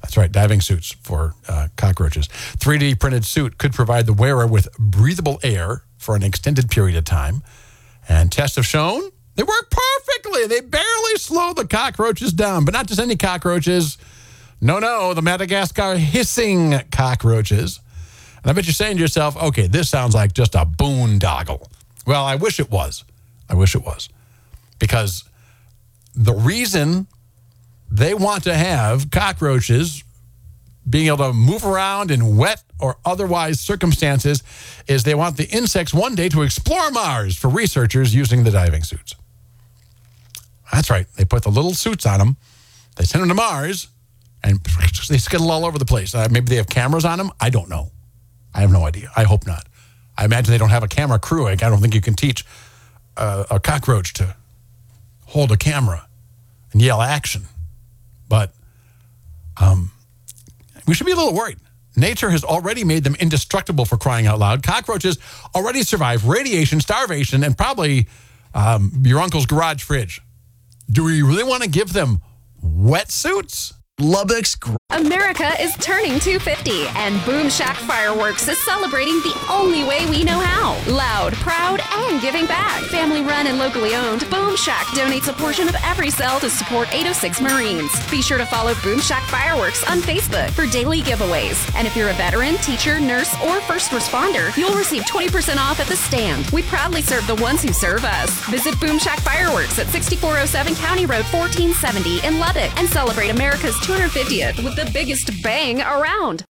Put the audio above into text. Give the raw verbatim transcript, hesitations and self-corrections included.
That's right, diving suits for uh, cockroaches. three D printed suit could provide the wearer with breathable air for an extended period of time. And tests have shown they work perfectly. They barely slow the cockroaches down, but not just any cockroaches. No, no, the Madagascar hissing cockroaches. And I bet you're saying to yourself, okay, this sounds like just a boondoggle. Well, I wish it was. I wish it was. Because the reason they want to have cockroaches being able to move around in wet or otherwise circumstances is they want the insects one day to explore Mars for researchers using the diving suits. That's right. They put the little suits on them. They send them to Mars, and they skittle all over the place. Uh, maybe they have cameras on them. I don't know. I have no idea. I hope not. I imagine they don't have a camera crew. I don't think you can teach uh, a cockroach to hold a camera and yell action. But um, we should be a little worried. Nature has already made them indestructible, for crying out loud. Cockroaches already survive radiation, starvation, and probably um, your uncle's garage fridge. Do we really want to give them wetsuits? Lubbock's America is turning two fifty, and Boom Shack Fireworks is celebrating the only way we know how. Loud, proud, and giving back. Family run and locally owned, Boom Shack donates a portion of every sale to support eight oh six Marines. Be sure to follow Boom Shack Fireworks on Facebook for daily giveaways. And if you're a veteran, teacher, nurse, or first responder, you'll receive twenty percent off at the stand. We proudly serve the ones who serve us. Visit Boom Shack Fireworks at sixty-four oh seven County Road fourteen seventy in Lubbock and celebrate America's two hundred fiftieth with the biggest bang around.